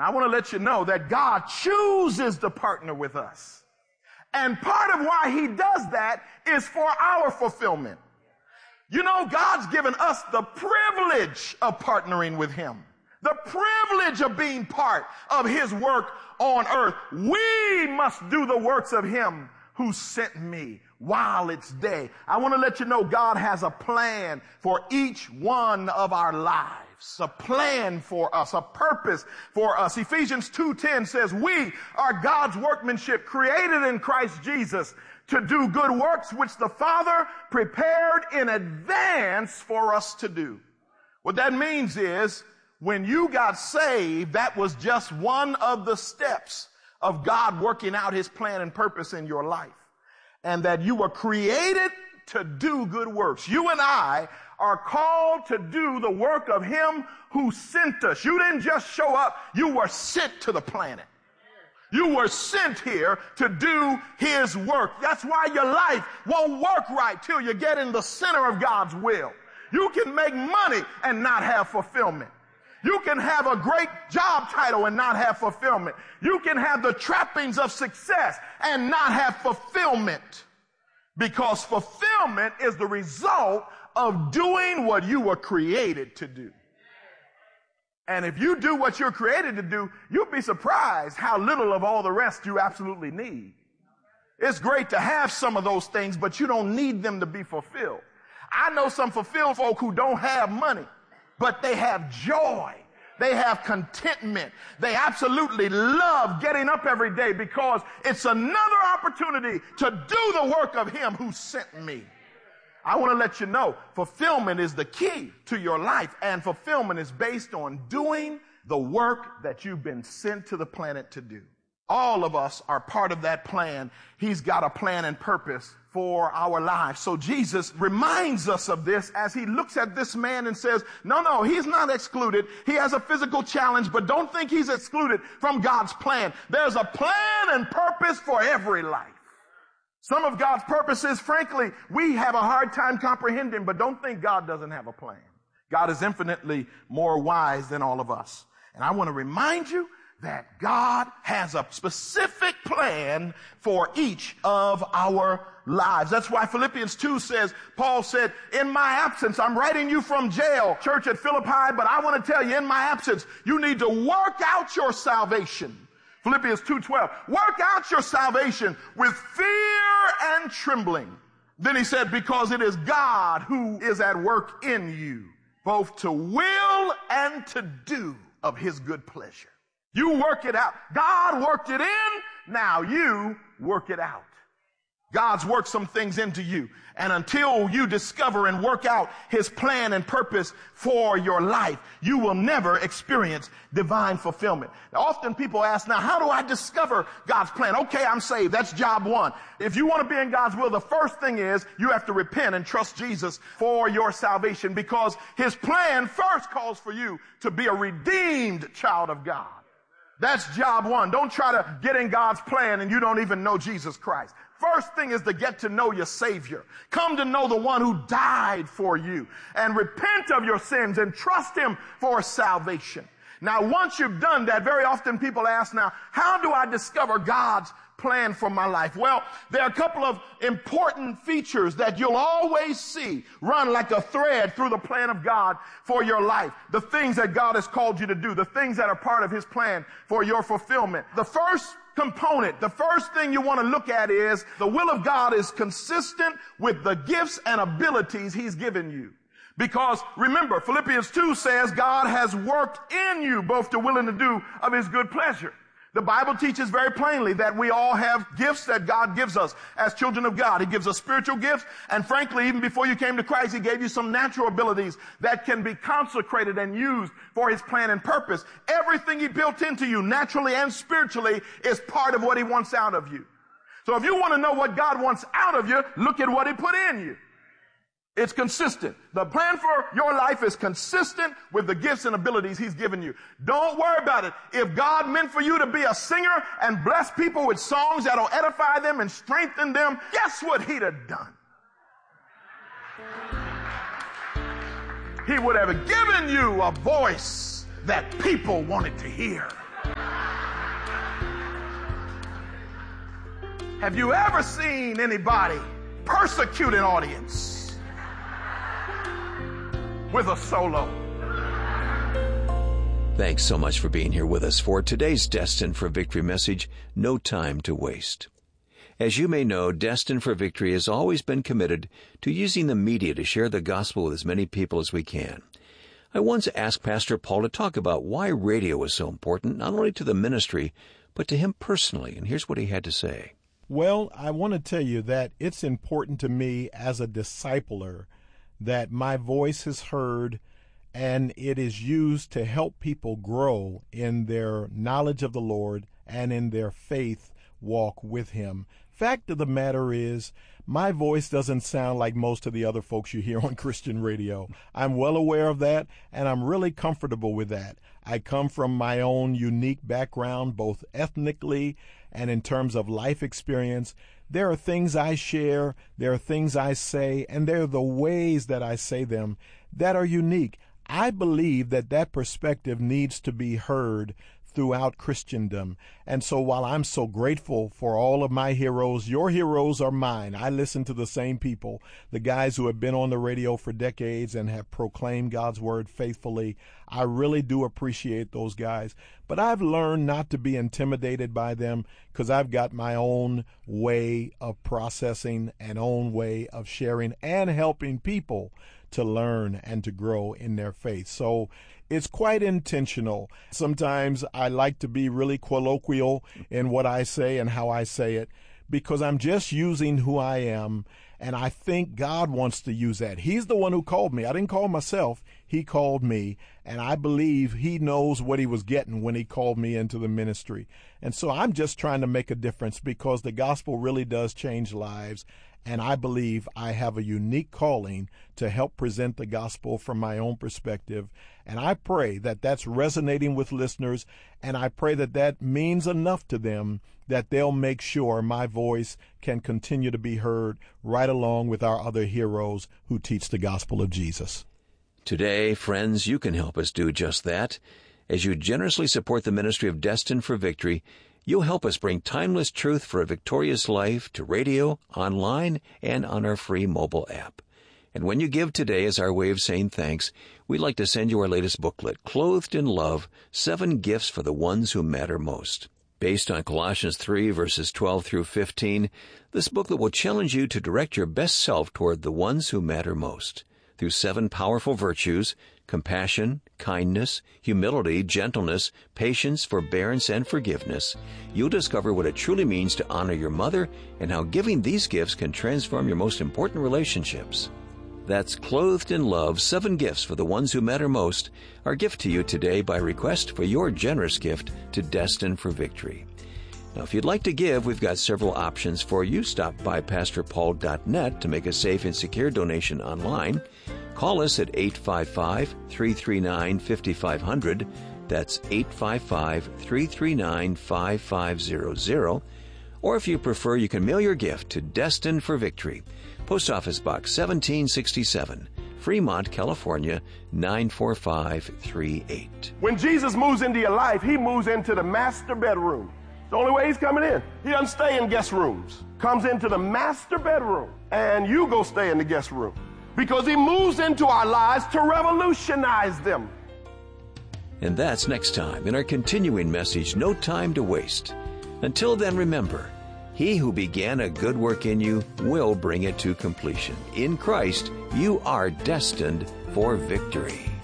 I want to let you know that God chooses to partner with us. And part of why he does that is for our fulfillment. You know, God's given us the privilege of partnering with him, the privilege of being part of his work on earth. We must do the works of him who sent me while it's day. I want to let you know God has a plan for each one of our lives, a plan for us, a purpose for us. Ephesians 2:10 says, we are God's workmanship created in Christ Jesus to do good works which the Father prepared in advance for us to do. What that means is when you got saved, that was just one of the steps of God working out his plan and purpose in your life. And that you were created to do good works. You and I are called to do the work of him who sent us. You didn't just show up, you were sent to the planet. You were sent here to do his work. That's why your life won't work right till you get in the center of God's will. You can make money and not have fulfillment. You can have a great job title and not have fulfillment. You can have the trappings of success and not have fulfillment. Because fulfillment is the result of doing what you were created to do. And if you do what you're created to do, you'll be surprised how little of all the rest you absolutely need. It's great to have some of those things, but you don't need them to be fulfilled. I know some fulfilled folk who don't have money, but they have joy. They have contentment. They absolutely love getting up every day because it's another opportunity to do the work of him who sent me. I want to let you know, fulfillment is the key to your life, and fulfillment is based on doing the work that you've been sent to the planet to do. All of us are part of that plan. He's got a plan and purpose for our lives. So Jesus reminds us of this as he looks at this man and says, no, he's not excluded. He has a physical challenge, but don't think he's excluded from God's plan. There's a plan and purpose for every life. Some of God's purposes, frankly, we have a hard time comprehending, but don't think God doesn't have a plan. God is infinitely more wise than all of us. And I want to remind you that God has a specific plan for each of our lives. That's why Philippians 2 says, Paul said, in my absence, I'm writing you from jail, church at Philippi, but I want to tell you, in my absence, you need to work out your salvation. Philippians 2:12, work out your salvation with fear and trembling. Then he said, because it is God who is at work in you, both to will and to do of his good pleasure. You work it out. God worked it in. Now you work it out. God's worked some things into you. And until you discover and work out his plan and purpose for your life, you will never experience divine fulfillment. Now, often people ask, now, how do I discover God's plan? Okay, I'm saved. That's job one. If you want to be in God's will, the first thing is you have to repent and trust Jesus for your salvation, because his plan first calls for you to be a redeemed child of God. That's job one. Don't try to get in God's plan and you don't even know Jesus Christ. First thing is to get to know your Savior. Come to know the one who died for you, and repent of your sins and trust him for salvation. Now, once you've done that, very often people ask, now, how do I discover God's plan for my life? Well, there are a couple of important features that you'll always see run like a thread through the plan of God for your life. The things that God has called you to do, the things that are part of his plan for your fulfillment. The first component, the first thing you want to look at is the will of God is consistent with the gifts and abilities he's given you. Because remember, Philippians 2 says God has worked in you both to will and to do of his good pleasure. The Bible teaches very plainly that we all have gifts that God gives us as children of God. He gives us spiritual gifts, and frankly, even before you came to Christ, he gave you some natural abilities that can be consecrated and used for his plan and purpose. Everything he built into you, naturally and spiritually, is part of what he wants out of you. So if you want to know what God wants out of you, look at what he put in you. It's consistent. The plan for your life is consistent with the gifts and abilities he's given you. Don't worry about it. If God meant for you to be a singer and bless people with songs that'll edify them and strengthen them, guess what he'd have done? He would have given you a voice that people wanted to hear. Have you ever seen anybody persecute an audience with a solo? Thanks so much for being here with us for today's Destined for Victory message, No Time to Waste. As you may know, Destined for Victory has always been committed to using the media to share the gospel with as many people as we can. I once asked Pastor Paul to talk about why radio is so important, not only to the ministry, but to him personally, and here's what he had to say. Well, I want to tell you that it's important to me as a discipler that my voice is heard and it is used to help people grow in their knowledge of the Lord and in their faith walk with Him. Fact of the matter is, my voice doesn't sound like most of the other folks you hear on Christian radio. I'm well aware of that, and I'm really comfortable with that. I come from my own unique background, both ethnically and in terms of life experience. There are things I share, there are things I say, and there are the ways that I say them that are unique. I believe that that perspective needs to be heard throughout Christendom. And so while I'm so grateful for all of my heroes, your heroes are mine. I listen to the same people, the guys who have been on the radio for decades and have proclaimed God's word faithfully. I really do appreciate those guys. But I've learned not to be intimidated by them because I've got my own way of processing and own way of sharing and helping people to learn and to grow in their faith. So it's quite intentional. Sometimes I like to be really colloquial in what I say and how I say it because I'm just using who I am, and I think God wants to use that. He's the one who called me. I didn't call myself. He called me, and I believe He knows what He was getting when He called me into the ministry. And so I'm just trying to make a difference because the gospel really does change lives. And I believe I have a unique calling to help present the gospel from my own perspective. And I pray that that's resonating with listeners, and I pray that that means enough to them that they'll make sure my voice can continue to be heard right along with our other heroes who teach the gospel of Jesus. Today, friends, you can help us do just that. As you generously support the ministry of Destined for Victory, you'll help us bring timeless truth for a victorious life to radio, online, and on our free mobile app. And when you give today as our way of saying thanks, we'd like to send you our latest booklet, Clothed in Love, 7 Gifts for the Ones Who Matter Most. Based on Colossians 3, verses 12 through 15, this booklet will challenge you to direct your best self toward the ones who matter most. Through 7 powerful virtues, compassion, kindness, humility, gentleness, patience, forbearance, and forgiveness, you'll discover what it truly means to honor your mother and how giving these gifts can transform your most important relationships. That's Clothed in Love, 7 Gifts for the Ones Who Matter Most, our gift to you today by request for your generous gift to Destined for Victory. Now, if you'd like to give, we've got several options for you. Stop by PastorPaul.net to make a safe and secure donation online. Call us at 855-339-5500. That's 855-339-5500. Or if you prefer, you can mail your gift to Destined for Victory, Post Office Box 1767, Fremont, California, 94538. When Jesus moves into your life, He moves into the master bedroom. It's the only way He's coming in. He doesn't stay in guest rooms. Comes into the master bedroom, and you go stay in the guest room. Because He moves into our lives to revolutionize them. And that's next time in our continuing message, No Time to Waste. Until then, remember, He who began a good work in you will bring it to completion. In Christ, you are destined for victory.